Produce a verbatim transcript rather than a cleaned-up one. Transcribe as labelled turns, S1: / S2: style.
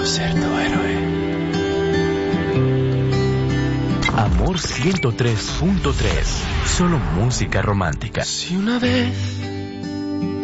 S1: ser tu héroe.
S2: Amor ciento tres punto tres. Solo música romántica.
S1: Si una vez